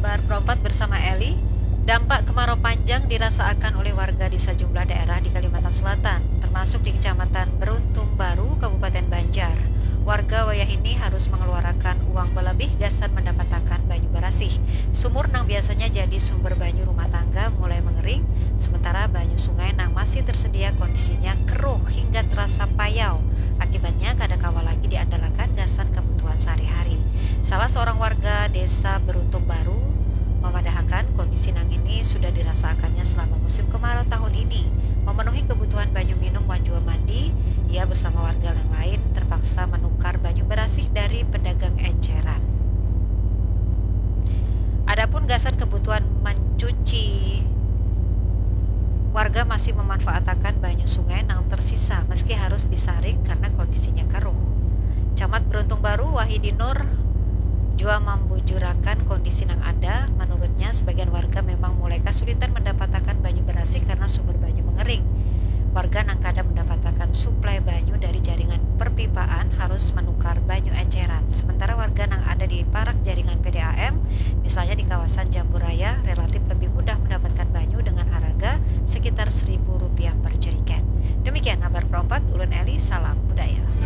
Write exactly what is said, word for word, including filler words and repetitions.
Kabar Perempat bersama Eli. Dampak kemarau panjang dirasakan oleh warga di sejumlah daerah di Kalimantan Selatan, termasuk di Kecamatan Beruntung Baru, Kabupaten Banjar. Warga wayah ini harus mengeluarkan uang berlebih gasan mendapatkan banyu barasih. Sumur nang biasanya jadi sumber banyu rumah tangga mulai mengering, sementara banyu sungai nang masih tersedia kondisinya keruh hingga terasa payau. Akibatnya kadakala lagi diandalkan gasan kebutuhan sehari-hari. Salah seorang warga desa Beruntung Baru memadahkan kondisi nang ini sudah dirasakannya selama musim kemarau tahun ini. Memenuhi kebutuhan banyu minum dan juga mandi, ia bersama warga yang lain terpaksa menukar banyu berasih dari pedagang eceran. Adapun gasan kebutuhan mencuci, warga masih memanfaatkan banyu sungai yang tersisa meski harus disaring karena kondisinya keruh. Camat Beruntung Baru Wahidi Nur juga membujurakan kondisi yang ada. Menurutnya sebagian warga memang mulai kesulitan mendapatkan banyu berasih karena sumber banyu mengering. Warga nang kadang mendapatkan suplai banyu dari jaringan perpipaan harus menukar banyu eceran. Sementara warga nang ada di parak jaringan P D A M, misalnya di kawasan Jambu Raya, relatif lebih mudah mendapatkan banyu dengan harga sekitar seribu rupiah per jerigen. Demikian kabar Perempat, Ulun Eli, salam budaya.